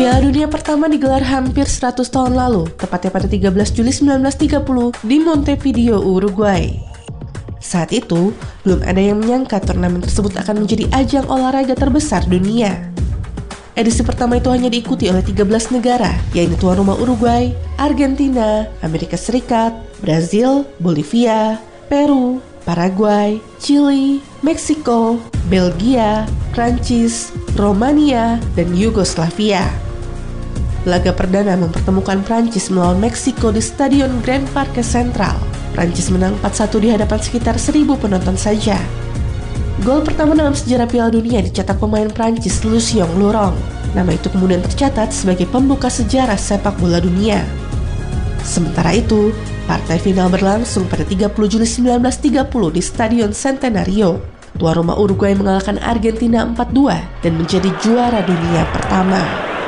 Piala Dunia pertama digelar hampir 100 tahun lalu, tepatnya pada 13 Juli 1930 di Montevideo, Uruguay. Saat itu, belum ada yang menyangka turnamen tersebut akan menjadi ajang olahraga terbesar dunia. Edisi pertama itu hanya diikuti oleh 13 negara, yaitu tuan rumah Uruguay, Argentina, Amerika Serikat, Brazil, Bolivia, Peru, Paraguay, Chili, Meksiko, Belgia, Prancis, Romania, dan Yugoslavia. Laga perdana mempertemukan Prancis melawan Meksiko di Stadion Grand Parque Central. Prancis menang 4-1 di hadapan sekitar 1.000 penonton saja. Gol pertama dalam sejarah Piala Dunia dicetak pemain Prancis Lucien Laurent. Nama itu kemudian tercatat sebagai pembuka sejarah sepak bola dunia. Sementara itu, partai final berlangsung pada 30 Juli 1930 di Stadion Centenario. Tuan rumah Uruguay mengalahkan Argentina 4-2 dan menjadi juara dunia pertama.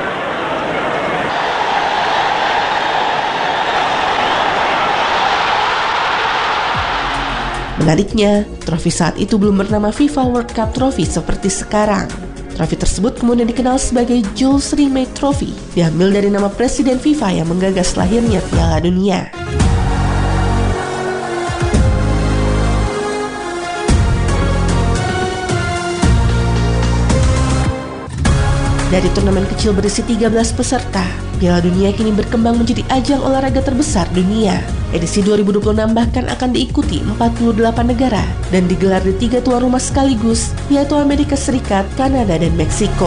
Menariknya, trofi saat itu belum bernama FIFA World Cup Trophy seperti sekarang. Trofi tersebut kemudian dikenal sebagai Jules Rimet Trophy, diambil dari nama Presiden FIFA yang menggagas lahirnya Piala Dunia. Dari turnamen kecil berisi 13 peserta, Piala Dunia kini berkembang menjadi ajang olahraga terbesar dunia. Edisi 2026 bahkan akan diikuti 48 negara dan digelar di 3 tuan rumah sekaligus, yaitu Amerika Serikat, Kanada, dan Meksiko.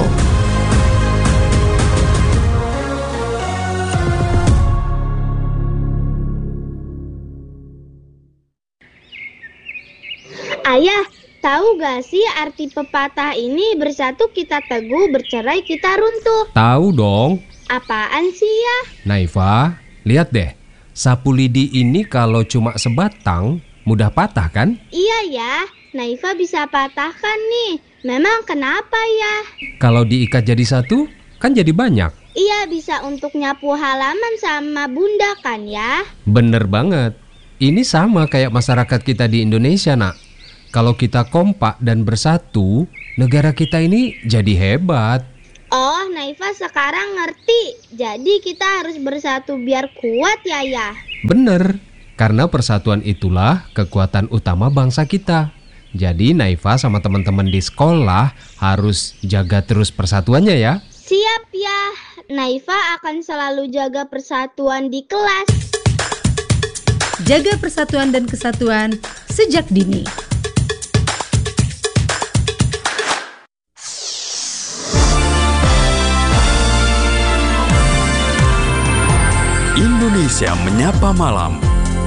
Ayah, tahu gak sih arti pepatah ini, bersatu kita teguh, bercerai kita runtuh? Tahu dong. Apaan sih ya? Naifa, lihat deh. Sapu lidi ini kalau cuma sebatang, mudah patah kan? Iya ya, Naifa bisa patahkan nih. Memang kenapa ya? Kalau diikat jadi satu, kan jadi banyak. Iya, bisa untuk nyapu halaman sama bunda kan ya? Bener banget. Ini sama kayak masyarakat kita di Indonesia, nak. Kalau kita kompak dan bersatu, negara kita ini jadi hebat. Oh, Naifa sekarang ngerti. Jadi kita harus bersatu biar kuat ya? Bener, karena persatuan itulah kekuatan utama bangsa kita. Jadi Naifa sama teman-teman di sekolah harus jaga terus persatuannya ya. Siap ya, Naifa akan selalu jaga persatuan di kelas. Jaga persatuan dan kesatuan sejak dini. Indonesia Menyapa Malam.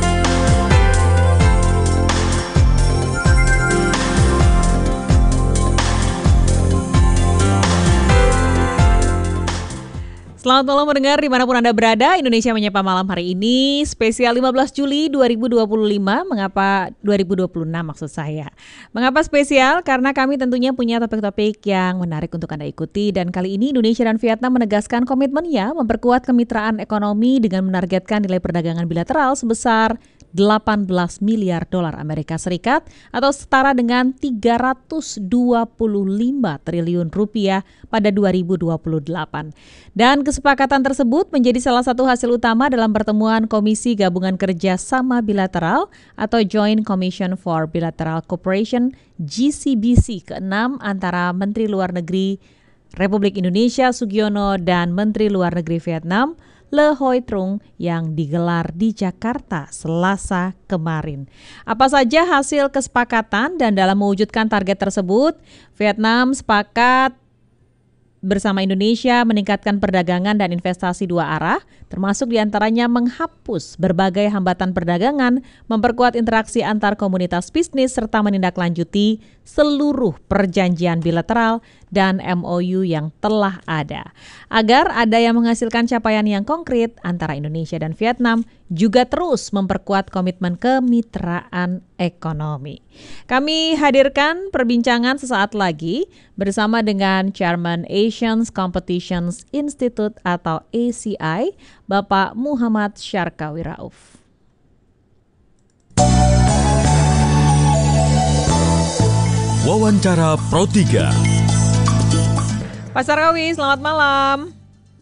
Selamat malam mendengar dimanapun Anda berada. Indonesia Menyapa Malam hari ini spesial 15 Juli 2025. Mengapa 2026 maksud saya? Mengapa spesial? Karena kami tentunya punya topik-topik yang menarik untuk Anda ikuti. Dan kali ini Indonesia dan Vietnam menegaskan komitmennya memperkuat kemitraan ekonomi dengan menargetkan nilai perdagangan bilateral sebesar 18 miliar dolar Amerika Serikat atau setara dengan 325 triliun rupiah pada 2028. Dan kesepakatan tersebut menjadi salah satu hasil utama dalam pertemuan Komisi Gabungan Kerja Sama Bilateral atau Joint Commission for Bilateral Cooperation GCBC ke-6 antara Menteri Luar Negeri Republik Indonesia Sugiono dan Menteri Luar Negeri Vietnam Le Hoi Trung yang digelar di Jakarta Selasa kemarin. Apa saja hasil kesepakatan dan dalam mewujudkan target tersebut, Vietnam sepakat bersama Indonesia meningkatkan perdagangan dan investasi dua arah, termasuk diantaranya menghapus berbagai hambatan perdagangan, memperkuat interaksi antar komunitas bisnis, serta menindaklanjuti seluruh perjanjian bilateral dan MOU yang telah ada. Agar ada yang menghasilkan capaian yang konkret antara Indonesia dan Vietnam, juga terus memperkuat komitmen kemitraan ekonomi. Kami hadirkan perbincangan sesaat lagi bersama dengan Chairman Asian Competitions Institute atau ACI, Bapak Muhammad Syarkawi Rauf. Wawancara Pro 3. Pak Syarkawi, selamat malam.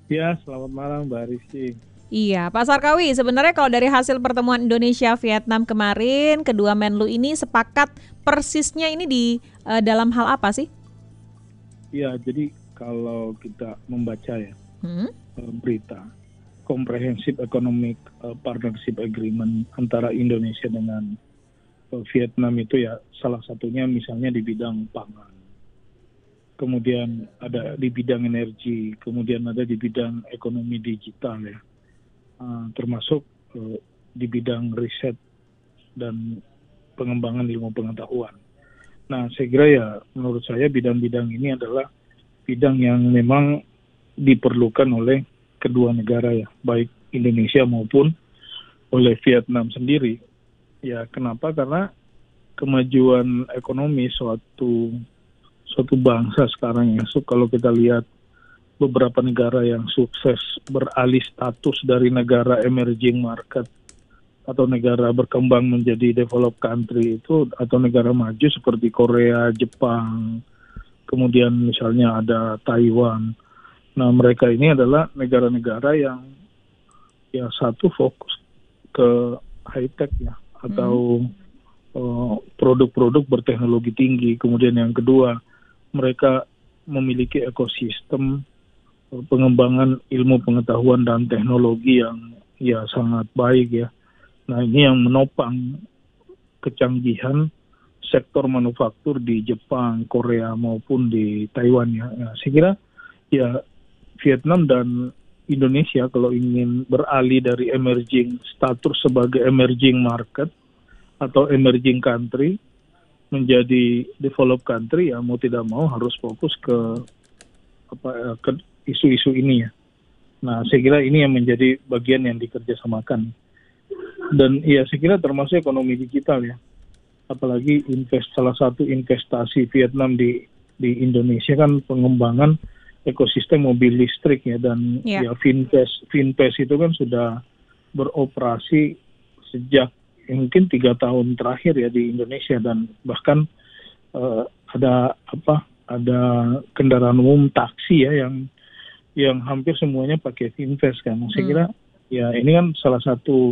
Ya, selamat malam Mbak Rizky. Iya, Pak Sarkawi, sebenarnya kalau dari hasil pertemuan Indonesia-Vietnam kemarin, kedua Menlu ini sepakat persisnya ini di dalam hal apa sih? Ya, jadi kalau kita membaca ya berita Comprehensive Economic Partnership Agreement antara Indonesia dengan Vietnam itu ya salah satunya misalnya di bidang pangan. Kemudian ada di bidang energi, kemudian ada di bidang ekonomi digital ya, termasuk di bidang riset dan pengembangan ilmu pengetahuan. Nah, saya kira ya menurut saya bidang-bidang ini adalah bidang yang memang diperlukan oleh kedua negara ya, baik Indonesia maupun oleh Vietnam sendiri. Ya, kenapa? Karena kemajuan ekonomi suatu bangsa sekarang ya. So, kalau kita lihat beberapa negara yang sukses beralih status dari negara emerging market atau negara berkembang menjadi developed country itu, atau negara maju seperti Korea, Jepang, kemudian misalnya ada Taiwan. Nah, mereka ini adalah negara-negara yang satu fokus ke high tech ya, atau produk-produk berteknologi tinggi. Kemudian yang kedua, mereka memiliki ekosistem pengembangan ilmu pengetahuan dan teknologi yang ya sangat baik ya. Nah, ini yang menopang kecanggihan sektor manufaktur di Jepang, Korea maupun di Taiwan ya. Nah, saya kira ya Vietnam dan Indonesia kalau ingin beralih dari emerging status sebagai emerging market atau emerging country menjadi developed country ya mau tidak mau harus fokus ke isu-isu ini ya. Nah, saya kira ini yang menjadi bagian yang dikerjasamakan. Dan ya saya kira termasuk ekonomi digital ya. Apalagi salah satu investasi Vietnam di Indonesia kan pengembangan ekosistem mobil listrik ya, dan ya Finpes itu kan sudah beroperasi sejak mungkin 3 tahun terakhir ya di Indonesia, dan bahkan ada kendaraan umum taksi ya yang hampir semuanya pakai Finpes kan. Saya kira ya ini kan salah satu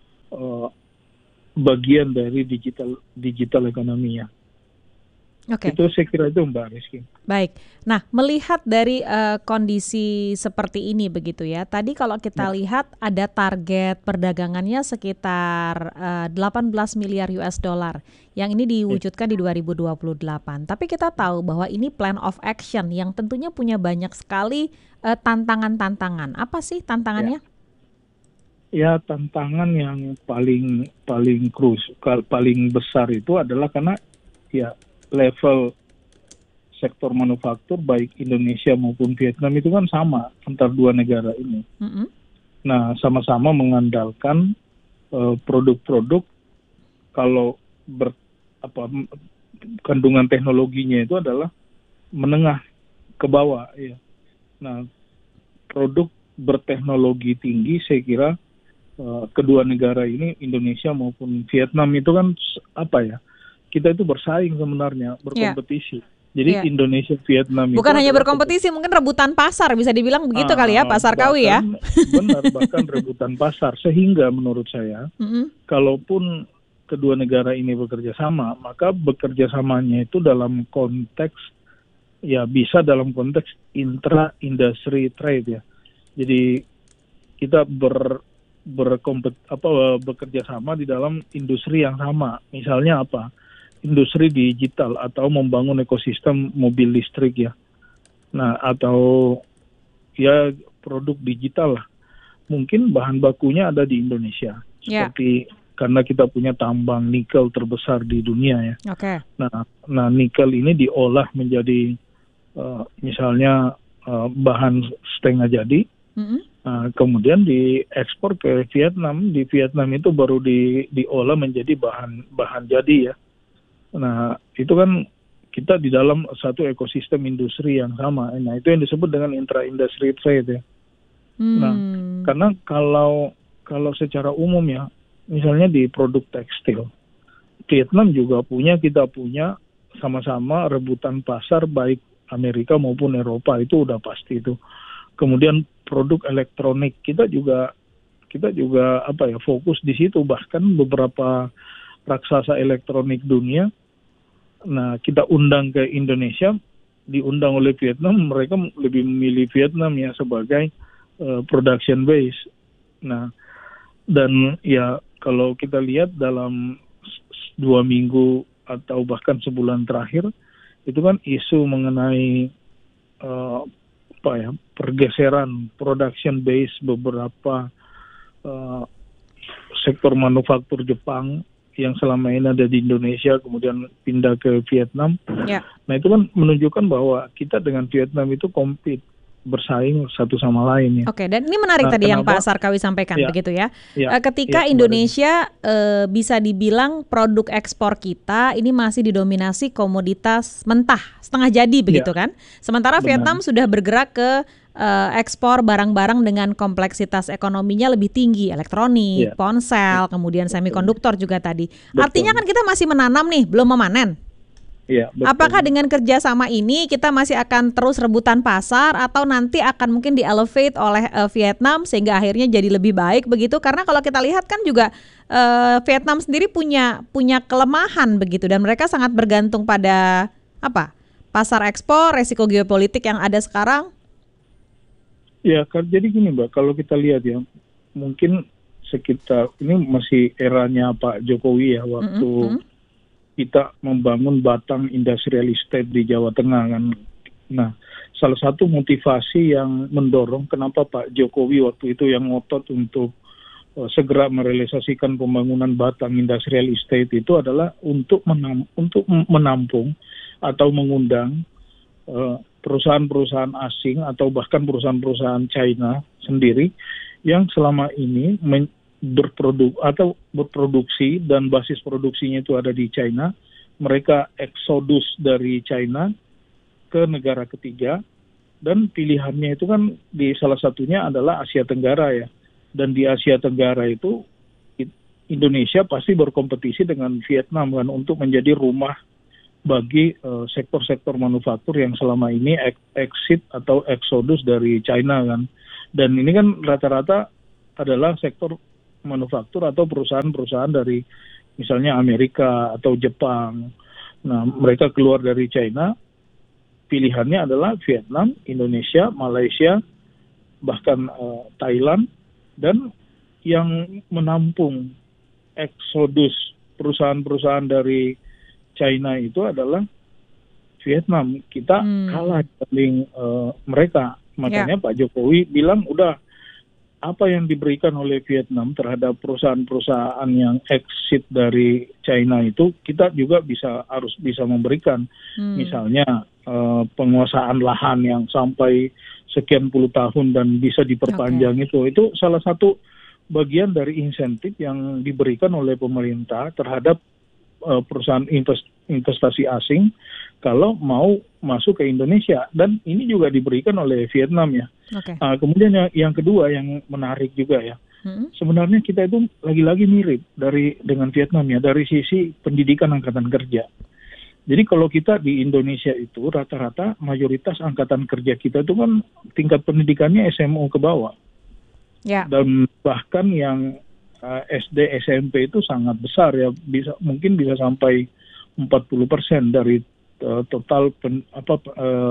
bagian dari digital ekonomi ya. Oke. Itu saya kira itu Mbak Rizky. Baik. Nah, melihat dari kondisi seperti ini begitu ya. Tadi kalau kita lihat ada target perdagangannya sekitar 18 miliar US dollar. Yang ini diwujudkan di 2028. Tapi kita tahu bahwa ini plan of action yang tentunya punya banyak sekali tantangan-tantangan. Apa sih tantangannya? Ya, tantangan yang paling besar itu adalah karena ya level sektor manufaktur baik Indonesia maupun Vietnam itu kan sama antar dua negara ini. Nah, sama-sama mengandalkan produk-produk kalau kandungan teknologinya itu adalah menengah ke bawah ya. Nah, produk berteknologi tinggi saya kira kedua negara ini Indonesia maupun Vietnam itu kan kita itu bersaing sebenarnya, berkompetisi. Jadi Indonesia Vietnam bukan hanya berkompetisi, mungkin rebutan pasar bisa dibilang begitu kali ya Pak Sarkawi ya. Benar, bahkan rebutan pasar, sehingga menurut saya kalaupun kedua negara ini bekerja sama, maka bekerja samanya itu dalam konteks ya bisa dalam konteks intra-industry trade ya. Jadi kita bekerja sama di dalam industri yang sama. Misalnya industri digital atau membangun ekosistem mobil listrik ya. Nah, atau ya produk digital lah. Mungkin bahan bakunya ada di Indonesia. Seperti karena kita punya tambang nikel terbesar di dunia ya. Nah, nikel ini diolah menjadi misalnya bahan setengah jadi. Kemudian diekspor ke Vietnam. Di Vietnam itu baru diolah menjadi bahan jadi ya. Nah, itu kan kita di dalam satu ekosistem industri yang sama. Nah, itu yang disebut dengan intra-industry trade ya. Nah, karena kalau secara umum ya, misalnya di produk tekstil, Vietnam juga kita punya sama-sama rebutan pasar baik Amerika maupun Eropa, itu udah pasti itu. Kemudian produk elektronik kita juga fokus di situ, bahkan beberapa raksasa elektronik dunia. Nah, kita undang ke Indonesia, diundang oleh Vietnam, mereka lebih memilih Vietnam ya sebagai production base. Nah, dan ya kalau kita lihat dalam 2 minggu atau bahkan sebulan terakhir, itu kan isu mengenai pergeseran production base beberapa sektor manufaktur Jepang yang selama ini ada di Indonesia kemudian pindah ke Vietnam. Ya. Nah, itu kan menunjukkan bahwa kita dengan Vietnam itu compete, bersaing satu sama lain ya. Oke, dan ini menarik tadi yang Pak Sarkawi sampaikan, begitu ya. Ketika Indonesia bisa dibilang produk ekspor kita ini masih didominasi komoditas mentah, setengah jadi begitu kan. Sementara Vietnam sudah bergerak ke ekspor barang-barang dengan kompleksitas ekonominya lebih tinggi, elektronik, ponsel, kemudian semikonduktor juga tadi. Artinya kan kita masih menanam nih, belum memanen. Ya, apakah dengan kerjasama ini kita masih akan terus rebutan pasar atau nanti akan mungkin di-elevate oleh Vietnam sehingga akhirnya jadi lebih baik begitu? Karena kalau kita lihat kan juga Vietnam sendiri punya kelemahan begitu dan mereka sangat bergantung pada pasar ekspor, resiko geopolitik yang ada sekarang. Ya, jadi gini Mbak, kalau kita lihat ya, mungkin sekitar ini masih eranya Pak Jokowi ya, waktu kita membangun Batang Industrial Estate di Jawa Tengah kan. Nah, salah satu motivasi yang mendorong kenapa Pak Jokowi waktu itu yang ngotot untuk segera merealisasikan pembangunan Batang Industrial Estate itu adalah untuk menampung atau mengundang perusahaan-perusahaan asing atau bahkan perusahaan-perusahaan China sendiri yang selama ini berproduksi dan basis produksinya itu ada di China. Mereka eksodus dari China ke negara ketiga dan pilihannya itu kan di salah satunya adalah Asia Tenggara ya. Dan di Asia Tenggara itu Indonesia pasti berkompetisi dengan Vietnam kan untuk menjadi rumah bagi sektor-sektor manufaktur yang selama ini exit atau eksodus dari China kan. Dan ini kan rata-rata adalah sektor manufaktur atau perusahaan-perusahaan dari misalnya Amerika atau Jepang. Nah, mereka keluar dari China, pilihannya adalah Vietnam, Indonesia, Malaysia, bahkan Thailand, dan yang menampung eksodus perusahaan-perusahaan dari China itu adalah Vietnam. Kita kalah dibanding mereka. Makanya Pak Jokowi bilang udah apa yang diberikan oleh Vietnam terhadap perusahaan-perusahaan yang exit dari China itu kita juga harus bisa memberikan. Misalnya penguasaan lahan yang sampai sekian puluh tahun dan bisa diperpanjang itu salah satu bagian dari insentif yang diberikan oleh pemerintah terhadap perusahaan investasi asing kalau mau masuk ke Indonesia, dan ini juga diberikan oleh Vietnam ya. Kemudian yang kedua yang menarik juga ya, sebenarnya kita itu lagi-lagi mirip dengan Vietnam ya dari sisi pendidikan angkatan kerja. Jadi kalau kita di Indonesia itu rata-rata mayoritas angkatan kerja kita itu kan tingkat pendidikannya SMO ke bawah. Dan bahkan yang SD, SMP itu sangat besar ya, mungkin bisa sampai 40% dari total